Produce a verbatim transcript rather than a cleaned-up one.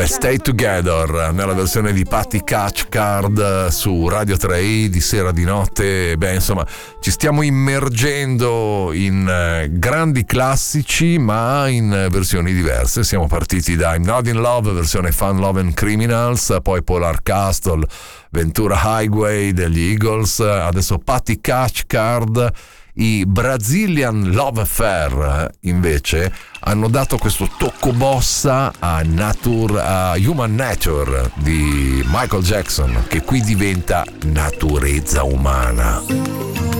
come Stay Together nella versione di Patti Cathcart su Radio tre i di sera di notte. Beh, insomma, ci stiamo immergendo in eh, grandi classici ma in versioni diverse. Siamo partiti da I'm Not in Love versione Fun Love and Criminals, poi Polar Castle, Ventura Highway degli Eagles, adesso Patti Cathcart. I Brazilian Love Affair invece hanno dato questo tocco bossa a, nature, a Human Nature di Michael Jackson, che qui diventa naturezza umana.